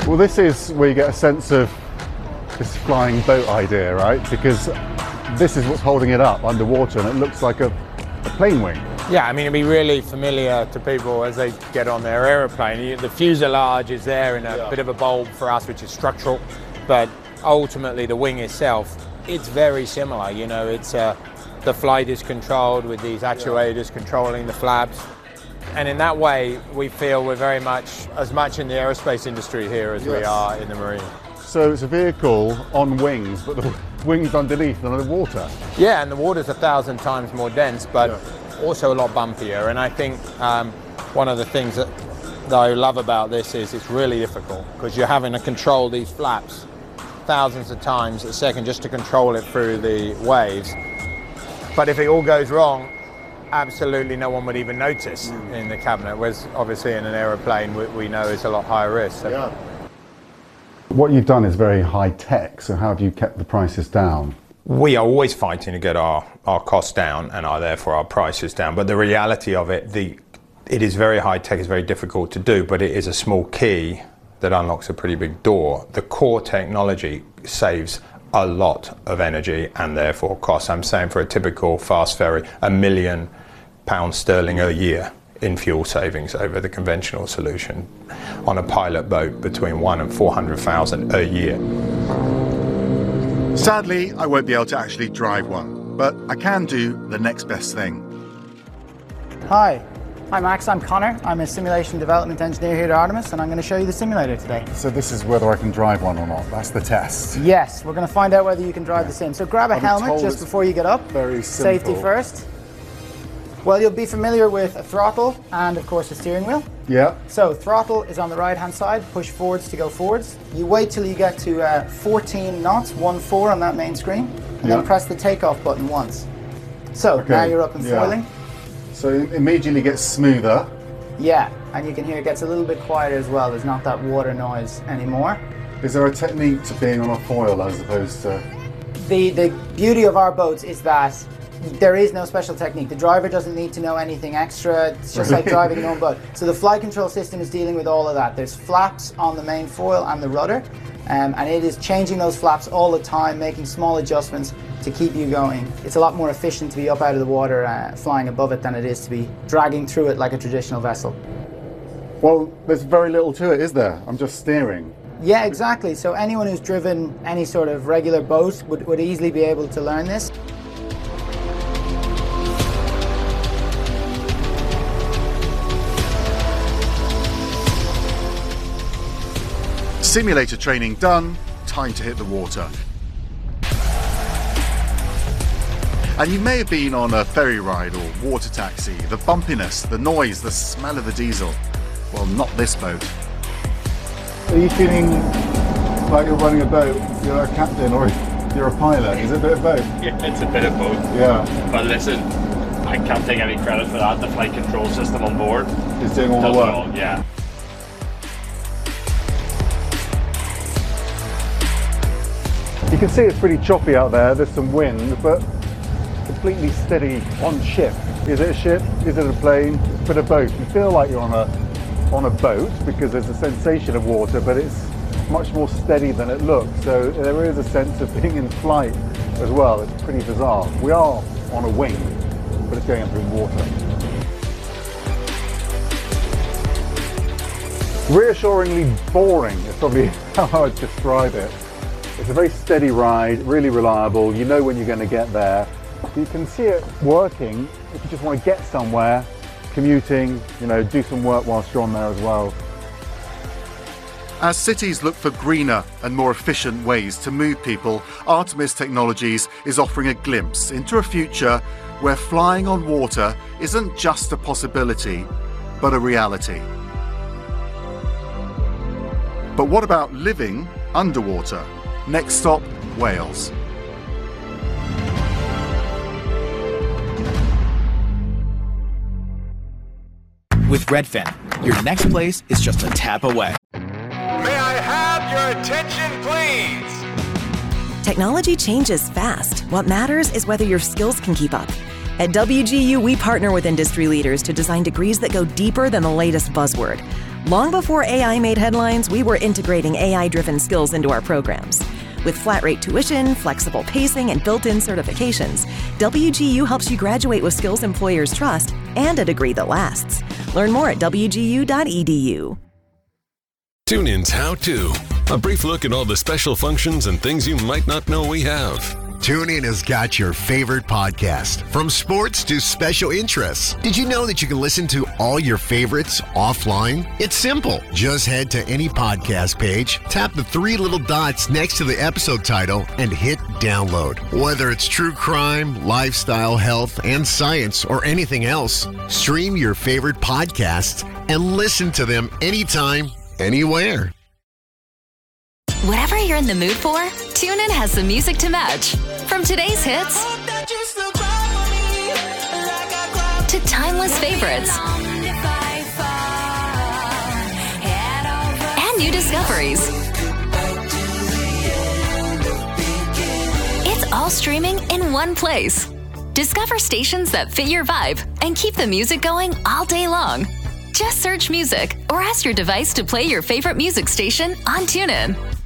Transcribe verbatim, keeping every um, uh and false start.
Well, this is where you get a sense of this flying boat idea, right? Because this is what's holding it up underwater, and it looks like a, a plane wing. Yeah, I mean, it'd be really familiar to people as they get on their aeroplane. The fuselage is there in a yeah. bit of a bulb for us, which is structural, but ultimately the wing itself, it's very similar. You know, it's uh, the flight is controlled with these actuators yeah. controlling the flaps. And in that way, we feel we're very much, as much in the aerospace industry here as yes. we are in the marine. So it's a vehicle on wings, but the wings underneath and under water. Yeah, and the water's a thousand times more dense, but yeah. also a lot bumpier. And I think um, one of the things that, that I love about this is it's really difficult, because you're having to control these flaps thousands of times a second just to control it through the waves. But if it all goes wrong, absolutely no one would even notice mm. in the cabinet, whereas obviously in an aeroplane we, we know it's a lot higher risk. So. Yeah. What you've done is very high tech, so how have you kept the prices down? We are always fighting to get our, our costs down and are therefore our prices down, but the reality of it, the it is very high tech, it's very difficult to do, but it is a small key that unlocks a pretty big door. The core technology saves a lot of energy and therefore costs. I'm saying for a typical fast ferry, a million pounds sterling a year in fuel savings over the conventional solution. On a pilot boat, between one and four hundred thousand a year. Sadly, I won't be able to actually drive one, but I can do the next best thing. Hi, hi Max, I'm Connor. I'm a simulation development engineer here at Artemis, and I'm going to show you the simulator today. So this is whether I can drive one or not, that's the test? Yes, we're going to find out whether you can drive the sim. So grab a helmet just before you get up. Very simple. Safety first. Well, you'll be familiar with a throttle and, of course, a steering wheel. Yeah. So throttle is on the right-hand side, push forwards to go forwards. You wait till you get to uh, fourteen knots, one four on that main screen, and yeah. then press the takeoff button once. So okay. now you're up and foiling. Yeah. So it immediately gets smoother. Yeah, and you can hear it gets a little bit quieter as well. There's not that water noise anymore. Is there a technique to being on a foil as opposed to... The, the beauty of our boats is that there is no special technique. The driver doesn't need to know anything extra. It's just like driving your own boat. So the flight control system is dealing with all of that. There's flaps on the main foil and the rudder, um, and it is changing those flaps all the time, making small adjustments to keep you going. It's a lot more efficient to be up out of the water uh, flying above it than it is to be dragging through it like a traditional vessel. Well, there's very little to it, is there? I'm just steering. Yeah, exactly. So anyone who's driven any sort of regular boat would, would easily be able to learn this. Simulator training done, time to hit the water. And you may have been on a ferry ride or water taxi, the bumpiness, the noise, the smell of the diesel. Well, not this boat. Are you feeling like you're running a boat, you're a captain or you're a pilot? Is it a bit of both? Yeah, it's a bit of both. Yeah. But listen, I can't take any credit for that. The flight control system on board is doing all does the work. It all, yeah. You can see it's pretty choppy out there, there's some wind, but completely steady on ship. Is it a ship? Is it a plane? It's a bit of both. You feel like you're on a, on a boat because there's a sensation of water, but it's much more steady than it looks. So there is a sense of being in flight as well. It's pretty bizarre. We are on a wing, but it's going up through water. Reassuringly boring is probably how I would describe it. It's a very steady ride, really reliable. You know when you're going to get there. You can see it working if you just want to get somewhere, commuting, you know, do some work whilst you're on there as well. As cities look for greener and more efficient ways to move people, Artemis Technologies is offering a glimpse into a future where flying on water isn't just a possibility, but a reality. But what about living underwater? Next stop, Wales. With Redfin, your next place is just a tap away. May I have your attention, please? Technology changes fast. What matters is whether your skills can keep up. At W G U, we partner with industry leaders to design degrees that go deeper than the latest buzzword. Long before A I made headlines, we were integrating A I-driven skills into our programs. With flat-rate tuition, flexible pacing, and built-in certifications, W G U helps you graduate with skills employers trust and a degree that lasts. Learn more at w g u dot e d u. TuneIn's How To. A brief look at all the special functions and things you might not know we have. TuneIn has got your favorite podcast, from sports to special interests. Did you know that you can listen to all your favorites offline? It's simple. Just head to any podcast page, tap the three little dots next to the episode title, and hit download. Whether it's true crime, lifestyle, health, and science, or anything else, stream your favorite podcasts and listen to them anytime, anywhere. Whatever you're in the mood for, TuneIn has the music to match. From today's hits to timeless favorites and new discoveries. It's all streaming in one place. Discover stations that fit your vibe and keep the music going all day long. Just search music or ask your device to play your favorite music station on TuneIn.